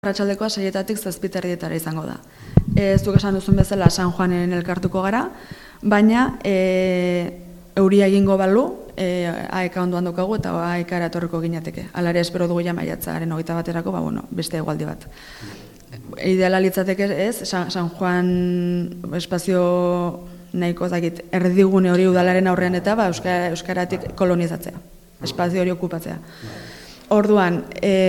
Arratsaldekoa 6:00 7:30 izango da. Ez duk esan duzun bezala San Juanen elkartuko gara, baina euria egingo balu, aeka ondoan daukagu eta aekara etorriko ginateke. Hala ere espero dugu ja maiatzaren 21erako, beste egualdi bat. Ideala litzateke ez, San Juan espazio nahiko dakit erdigune hori udalaren aurrean eta euskaratik kolonizatzea, espazio hori okupatzea. Orduan,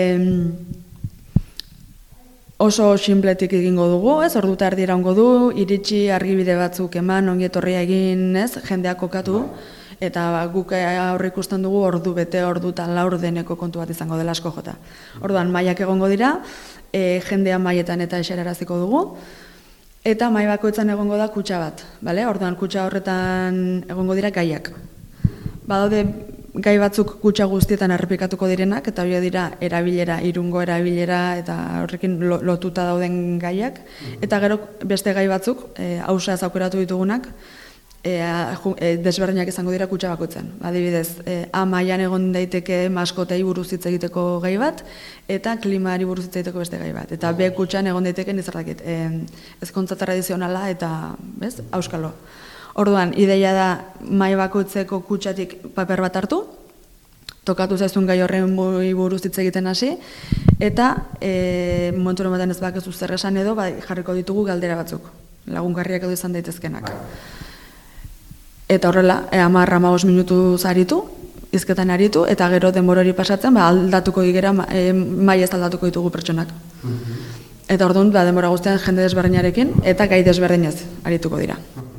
oso sinpletik egingo dugu, ez? Ordu eta erdi iraungo du, iritsi argibide batzuk eman, ongi etorria egin, ez? Jendeak kokatu, eta guk aurre ikusten dugu ordu bete, ordu eta laurdeneko kontu bat izango dela asko jota. Orduan, mailak egongo dira, jendea mailetan eta eseraraziko dugu, eta mahai bakoitzan egongo da kutxa bat, bale? Orduan, kutxa horretan egongo dira gaiak. Badaude gai batzuk kutxa guztietan errepikatuko direnak, eta hori dira erabilera, irungo erabilera, eta horrekin lotuta dauden gaiak. Eta gero beste gai batzuk, hausaz aukeratu ditugunak, desberdinak izango dira kutxa bakoitzen. Adibidez, amaian egon daiteke maskotei buruz hitz egiteko gai bat, eta klimari buruz hitz egiteko beste gai bat. Eta B kutxan egon daiteke nizartakit, ezkontza tradizionala eta, bez, auskalo. Orduan, ideia da mahai bakoitzeko kutxatik paper bat hartu, tokatu zaizun gai horren buruz hitz egiten hasi, eta momentu ematen ez bakezu zer esan edo, jarriko ditugu galdera batzuk, lagungarriak edo izan daitezkenak. Eta horrela, 10-15 minutuz aritu, hizketan aritu, eta gero denbora hori pasatzen, aldatuko digera, mahai ez aldatuko ditugu pertsonak. Eta orduan, denbora guztian jende desberdinarekin, eta gai desberdinez arituko dira.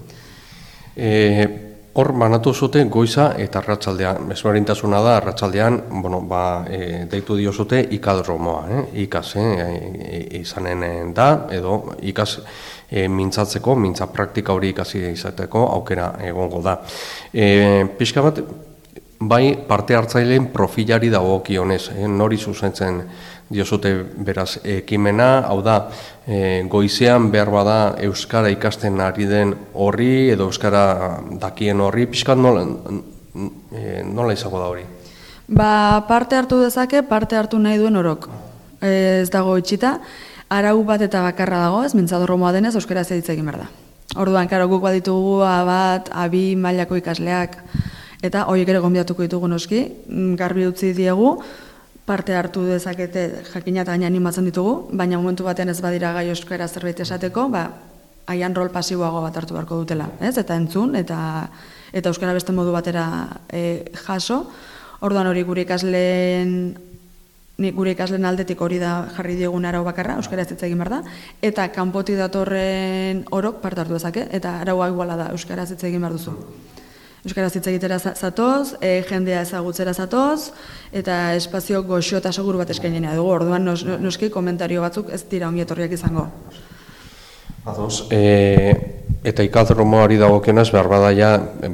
Hor banatu zute goiza eta arratsaldean. Ezberdintasuna da arratsaldean, deitu dio zute ikadromoa, ikas izanen da, edo ikas mintzatzeko, mintza praktika hori ikasi izateko aukera egongo da. Pixka bat, bai parte hartzaileen profilari dagokionez, nori zuzentzen diozute beraz ekimena, hau da, goizean behar bada euskara ikasten ari den horri edo euskara dakien horri, pixkat nola izango da hori? Parte hartu dezake, parte hartu nahi duen orok. Ez dago itxita, arau bat eta bakarra dago, ez mintzadorromoa denez, euskara hitz egin behar da. Orduan, karo guk baditugu A1, A2 mailako ikasleak, eta horiek ere gonbidatuko ditugu noski, garbi utzi diegu, parte hartu dezakete jakina eta gaina animatzen ditugu, baina momentu batean ez badira gai euskara zerbait esateko, haian rol pasiboago bat hartu beharko dutela, ez? Eta entzun, eta euskara beste modu batera jaso. Orduan hori gure ikasleen aldetik hori da jarri diegun arau bakarra, euskara hitz egin behar da, eta kanpotik datorren orok parte hartu dezake, eta araua iguala da, euskara hitz egin behar duzu. Euskaraz hitz egitera zatoz, jendea ezagutzera zatoz, eta espazio goxo eta seguru bat eskainena dugu. Orduan noski komentario batzuk ez dira ongi etorriak izango. Ados, eta ikadromoari dagokionez behar badaia,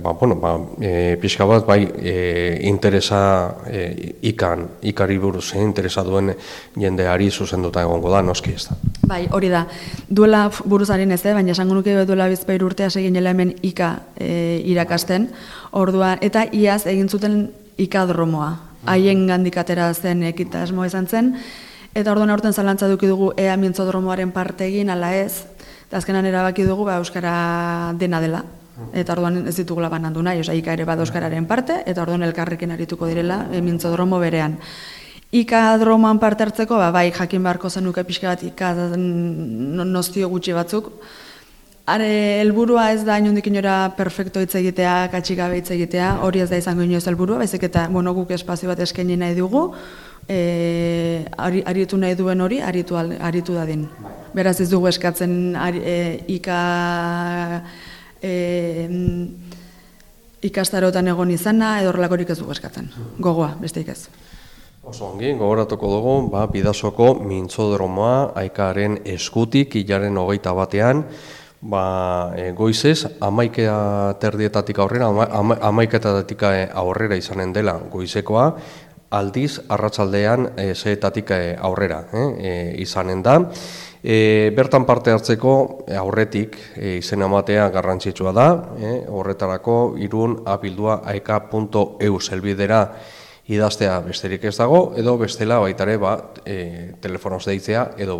pixka bat, interesa ikari buruz, interesa duen jendeari zuzenduta egongo da, noski ez da. Bai, hori da. Duela buruzaren ez, baina esango nuke duela bizpahiru urtea seginela hemen ika irakasten, orduan, eta iaz egin zuten ikadromoa. Haien gandik atera zen ekitasmoa izan zen, eta orduan aurten zalantza duki dugu ea mintzodromoaren parte egin, ala ez, eta azkenan erabaki dugu euskara dena dela. Eta orduan ez ditugula banandu nahi, ika ere bada euskararen parte, eta orduan elkarrekin arituko direla mintzodromo berean. Ikadromoan parte hartzeko, bai jakin beharko zenuke pixka bat nozio gutxi batzuk. Helburua ez da inondik inora perfecto hitz egitea, katxikabe hitz egitea, hori ez da izango inoiz helburua, baizik eta guk espazio bat eskaini nahi dugu, aritu nahi duen hori, aritu dadin. Beraz ez dugu eskatzen ikastarotan egon izana, edo horrelakorik ez dugu eskatzen. Gogoa, besteik ez. Oso ongi, gogoratuko dugu, Bidasoko mintzodromoa aekaren eskutik, hilaren 21ean, goizez, 11:30 aurrera, 11:00 aurrera izanen dela goizekoa, aldiz, arratsaldean 6:00 aurrera izanen da. Bertan parte hartzeko aurretik izena ematea garrantzitsua da, horretarako irun abildua aeka.eu helbidera idaztea besterik ez dago, edo bestela baitare telefonoz deitzea, edo